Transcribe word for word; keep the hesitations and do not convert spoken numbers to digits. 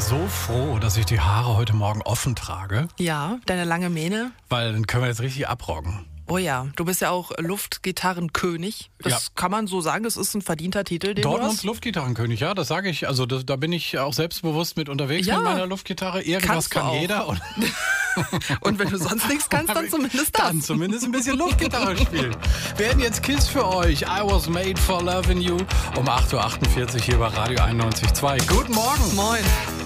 so froh, dass ich die Haare heute Morgen offen trage, Ja, deine lange Mähne. weil dann können wir jetzt richtig abrocken. Oh ja, du bist ja auch Luftgitarrenkönig. Das Ja. kann man so sagen, das ist ein verdienter Titel, den du Dortmunds hast. Luftgitarrenkönig, ja, das sage ich. Also das, da bin ich auch selbstbewusst mit unterwegs Ja. mit meiner Luftgitarre. Irgendwas Kannst du kann auch. jeder. Und Und wenn du sonst nichts kannst, dann zumindest das. Dann zumindest ein bisschen Luftgitarre spielen. Wir hätten jetzt Kiss für euch. I was made for loving you. Um acht Uhr achtundvierzig hier bei Radio einundneunzig Komma zwei. Guten Morgen. Moin.